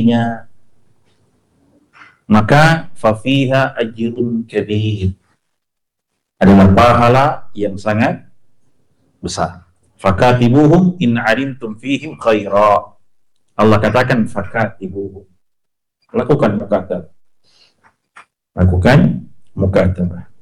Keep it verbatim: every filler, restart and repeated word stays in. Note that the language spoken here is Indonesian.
dirinya, maka fafiha ajrun kabir, adalah pahala yang sangat besar. Fakatibuhum in alimtum fihim khaira. Allah katakan fakatibuhum, lakukan mukatabah, lakukan mukatabah.